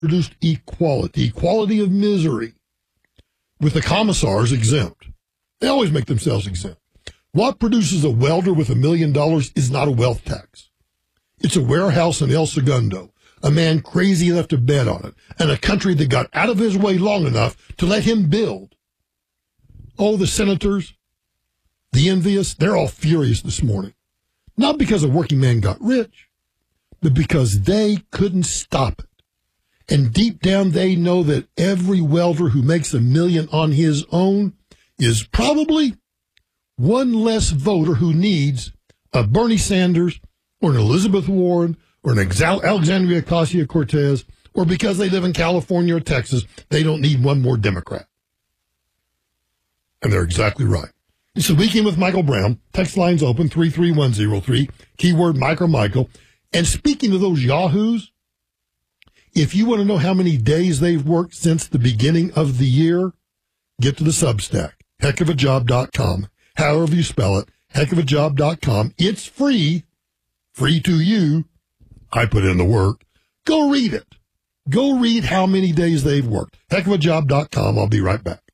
produced equality of misery, with the commissars exempt. They always make themselves exempt. What produces a welder with $1 million is not a wealth tax. It's a warehouse in El Segundo, a man crazy enough to bet on it, and a country that got out of his way long enough to let him build. Oh, the senators, the envious, they're all furious this morning. Not because a working man got rich, but because they couldn't stop it. And deep down, they know that every welder who makes $1 million on his own is probably one less voter who needs a Bernie Sanders or an Elizabeth Warren or an Alexandria Ocasio-Cortez, or because they live in California or Texas, they don't need one more Democrat. And they're exactly right. It's the Weekend with Michael Brown. Text lines open, 33103, keyword Mike or Michael. And speaking of those yahoos, if you want to know how many days they've worked since the beginning of the year, get to the Substack, heckofajob.com. However you spell it, heckofajob.com. It's free to you. I put in the work. Go read it. Go read how many days they've worked. Heckofajob.com. I'll be right back.